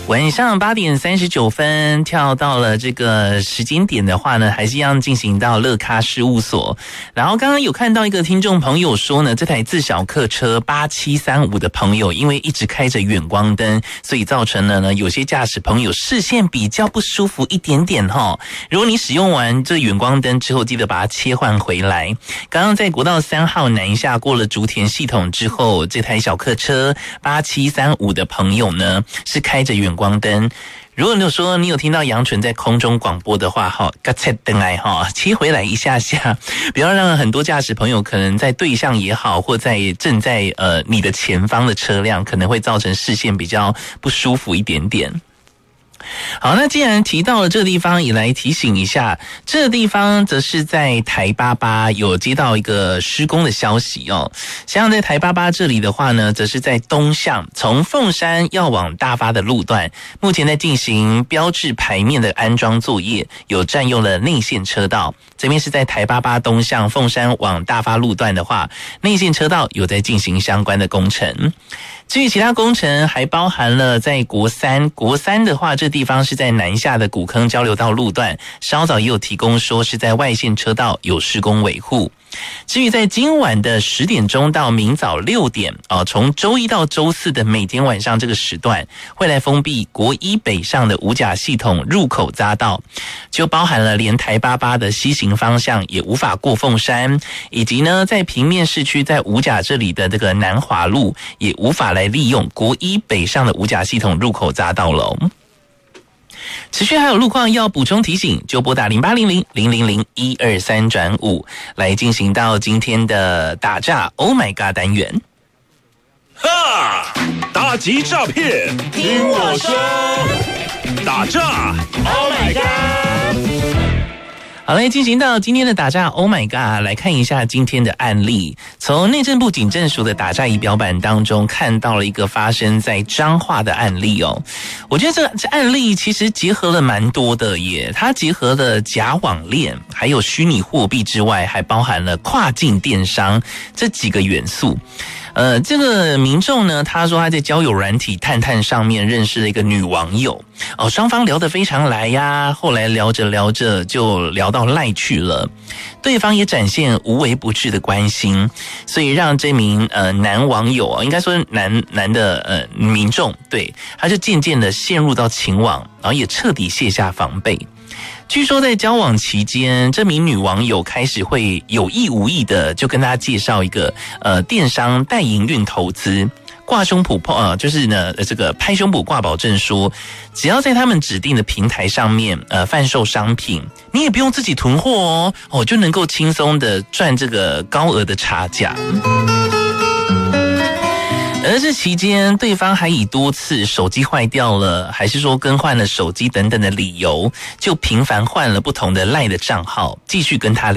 晚上8点39分跳到了这个时间点的话呢，还是一样进行到乐咖事务所。然后刚刚有看到一个听众朋友说呢，这台自小客车8735的朋友因为一直开着远光灯，所以造成了呢有些驾驶朋友视线比较不舒服一点点齁。如果你使用完这远光灯之后，记得把它切换回来。刚刚在国道3号南下过了竹田系统之后，这台小客车8735的朋友呢是开着远光灯。如果你说你有听到杨纯在空中广播的话，赶快灯来切回来一下下，不要让很多驾驶朋友可能在对向也好，或在正在你的前方的车辆，可能会造成视线比较不舒服一点点。好，那既然提到了这个地方，也来提醒一下，这个地方则是在台88有接到一个施工的消息哦。像在台88这里的话呢，则是在东向从凤山要往大发的路段，目前在进行标志牌面的安装作业，有占用了内线车道。这边是在台88东向凤山往大发路段的话，内线车道有在进行相关的工程。至于其他工程，还包含了在国三的话，这地方是在南下的古坑交流道路段，稍早也有提供说是在外线车道有施工维护。至于在今晚的10点钟到明早6点从周一到周四的每天晚上这个时段，会来封闭国一北上的五甲系统入口匝道，就包含了连台88的西行方向也无法过凤山，以及呢在平面市区在五甲这里的这个南华路也无法来利用国一北上的五甲系统入口匝道了。持续还有路况要补充提醒，就拨打0800-000-123-5来进行到今天的打诈 Oh My God 单元。 哈！打击诈骗，听我说，打诈 Oh My God！ 好嘞，进行到今天的打诈 Oh My God， 来看一下今天的案例。从内政部警政署的打诈仪表板当中看到了一个发生在彰化的案例哦。我觉得这案例其实结合了蛮多的耶，它结合了假网链还有虚拟货币之外，还包含了跨境电商这几个元素。这个民众呢，他说他在交友软体探探上面认识了一个女网友哦，双方聊得非常来呀，后来聊着聊着就聊到赖去了，对方也展现无微不至的关心，所以让这名男网友应该说男的民众，对，他就渐渐的陷入到情网，然后也彻底卸下防备。据说在交往期间，这名女网友开始会有意无意的就跟他介绍一个电商代营运投资，挂胸脯就是呢这个拍胸脯挂保证书，只要在他们指定的平台上面贩售商品，你也不用自己囤货哦，就能够轻松的赚这个高额的差价。而这期间，对方还以多次手机坏掉了，还是说更换了手机等等的理由，就频繁换了不同的赖的账号，继续跟他聊。